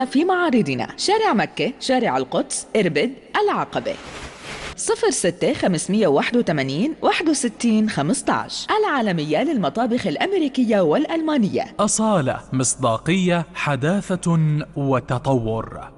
في معارضنا: شارع مكة، شارع القدس، إربد، العقبة. 06 581 61 15. العالمية للمطابخ الأمريكية والألمانية. أصالة، مصداقية، حداثة وتطور.